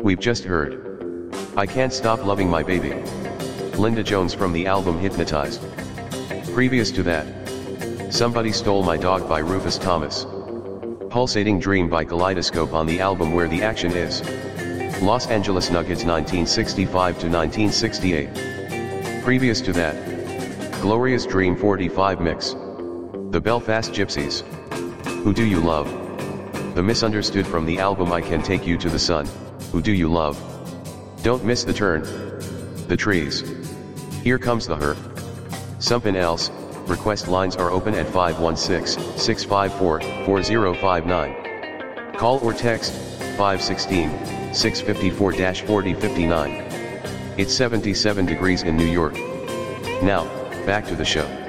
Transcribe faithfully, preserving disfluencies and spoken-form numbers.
We've just heard I Can't Stop Loving My Baby, Linda Jones from the album Hypnotized. Previous to that, Somebody Stole My Dog by Rufus Thomas, Pulsating Dream by Kaleidoscope on the album Where the Action Is, Los Angeles Nuggets nineteen sixty-five to nineteen sixty-eight. Previous to that, Glorious Dream forty-five mix, The Belfast Gypsies, Who Do You Love? The Misunderstood from the album I Can Take You to the Sun, Who Do You Love? Don't Miss the Turn, The Trees, Here Comes the Her, Something Else. Request lines are open at five one six, six five four, four zero five nine. Call or text five one six, six five four, four zero five nine. It's seventy-seven degrees in New York. Now, back to the show.